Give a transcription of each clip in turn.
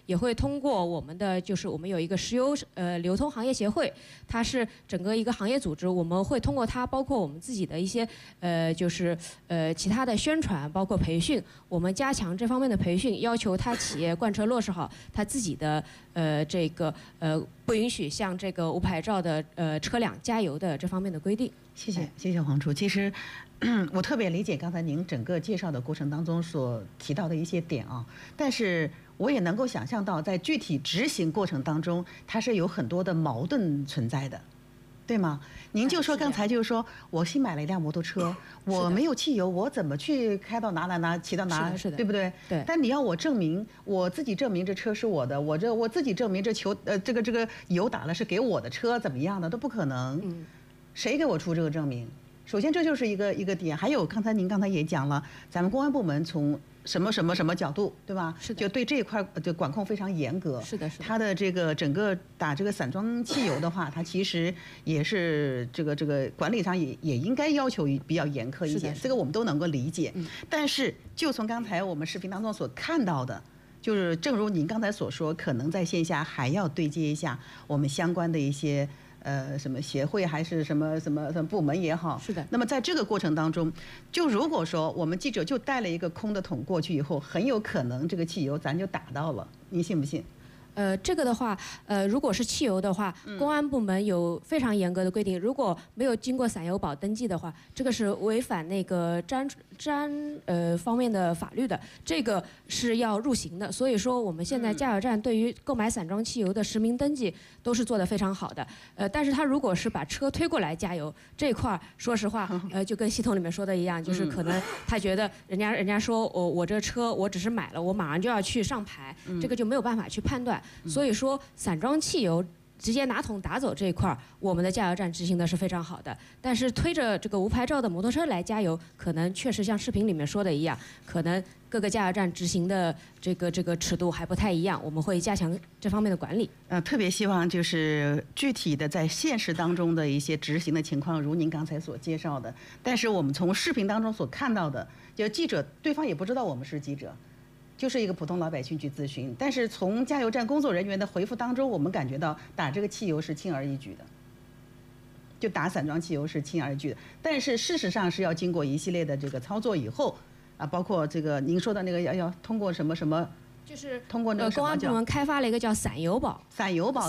也会通过我们的就是我们有一个石油流通行业协会，它是整个一个行业组织，我们会通过它，包括我们自己的一些其他的宣传，包括培训，我们加强这方面的培训，要求它企业贯彻落实好它自己的不允许向这个无牌照的车辆加油的这方面的规定。 谢谢黄处。其实我特别理解刚才您整个介绍的过程当中所提到的一些点啊，但是我也能够想象到，在具体执行过程当中，它是有很多的矛盾存在的。对吗？您就说刚才就是说我新买了一辆摩托车，我没有汽油，我怎么去开到哪骑到哪，对不对？ 对。 但你要我证明，我自己证明这车是我的，我自己证明这个油打了是给我的车，怎么样的都不可能。谁给我出这个证明？首先这就是一个点。还有您刚才也讲了，咱们公安部门从什么角度，对吧？ 是的。 就对这一块就管控非常严格。 是的。 它的这个整个打这个散装汽油的话，它其实也是这个管理上也应该要求比较严苛一些，这个我们都能够理解。但是就从刚才我们视频当中所看到的，就是正如您刚才所说，可能在线下还要对接一下我们相关的一些。什么协会还是什么部门也好， 是的。 那么在这个过程当中，就如果说我们记者就带了一个空的桶过去以后，很有可能这个汽油咱就打到了，你信不信？ 这个的话，如果是汽油的话，公安部门有非常严格的规定，如果没有经过散油保登记的话，这个是违反那个方面的法律的，这个是要入刑的。所以说，我们现在加油站对于购买散装汽油的实名登记都是做得非常好的。但是他如果是把车推过来加油这块儿，说实话，就跟系统里面说的一样，就是可能他觉得人家说我这车我只是买了，我马上就要去上牌，这个就没有办法去判断。所以说，散装汽油直接拿桶打走这一块，我们的加油站执行的是非常好的。但是推着这个无牌照的摩托车来加油，可能确实像视频里面说的一样，可能各个加油站执行的这个尺度还不太一样，我们会加强这方面的管理。 特别希望就是具体的在现实当中的一些执行的情况，如您刚才所介绍的。但是我们从视频当中所看到的，就记者对方也不知道我们是记者。就是一个普通老百姓去咨询，但是从加油站工作人员的回复当中，我们感觉到打这个汽油是轻而易举的，就打散装汽油是轻而易举的。但是事实上是要经过一系列的这个操作以后啊，包括这个您说的那个要通过什么， 就是通过那个公安部门开发了一个叫散油宝的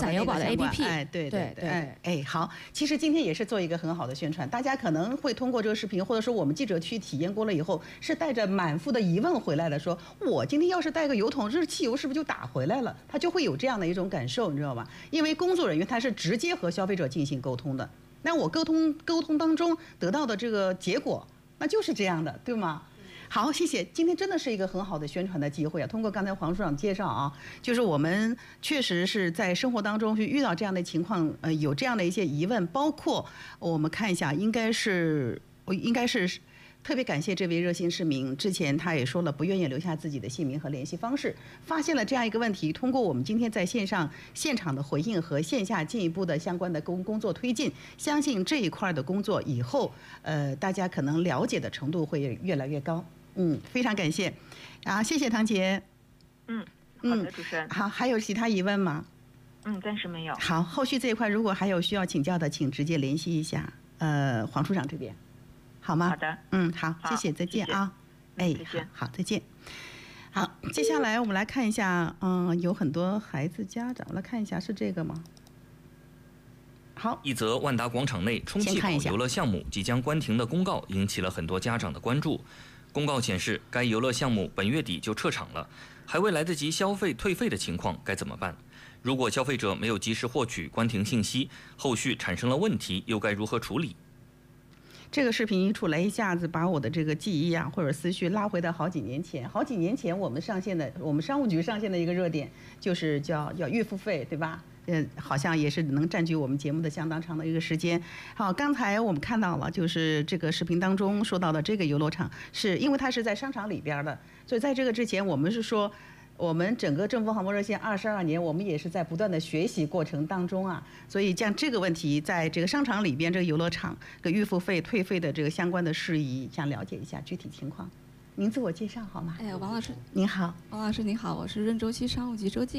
APP。 哎，对，好。其实今天也是做一个很好的宣传，大家可能会通过这个视频，或者说我们记者去体验过了以后，是带着满腹的疑问回来的，说我今天要是带个油桶，这汽油是不是就打回来了？他就会有这样的一种感受，你知道吧？因为工作人员他是直接和消费者进行沟通的，那我沟通当中得到的这个结果，那就是这样的，对吗？好，谢谢。今天真的是一个很好的宣传的机会啊！通过刚才黄处长介绍啊，就是我们确实是在生活当中去遇到这样的情况，有这样的一些疑问，包括我们看一下，应该是特别感谢这位热心市民，之前他也说了不愿意留下自己的姓名和联系方式，发现了这样一个问题，通过我们今天在现场的回应和线下进一步的相关的工作推进，相信这一块的工作以后大家可能了解的程度会越来越高。非常感谢，谢谢唐姐。 好的，主持人。 好，还有其他疑问吗？ 暂时没有。 好，后续这一块如果还有需要请教的，请直接联系一下黄处长这边，好吗？ 好的。 好，谢谢，再见啊。 再见。 好，再见。好，接下来我们来看一下，有很多孩子家长，来看一下是这个吗？好， 一则万达广场内充气宝游乐项目即将关停的公告引起了很多家长的关注。公告显示，该游乐项目本月底就撤场了，还未来得及消费退费的情况该怎么办？如果消费者没有及时获取关停信息，后续产生了问题，又该如何处理？ 这个视频一出来，一下子把我的这个记忆或者思绪拉回到好几年前。我们商务局上线的一个热点就是叫预付费，对吧？好像也是能占据我们节目的相当长的一个时间。好，刚才我们看到了，就是这个视频当中说到的这个游乐场，是因为它是在商场里边的，所以在这个之前，我们是说，我们整个政府航模热线22年，我们也是在不断的学习过程当中啊，所以像这个问题，在这个商场里边这个游乐场跟预付费退费的这个相关的事宜，想了解一下具体情况。您自我介绍好吗？ 王老师， 您好。 王老师您好，我是润州区商务局周静。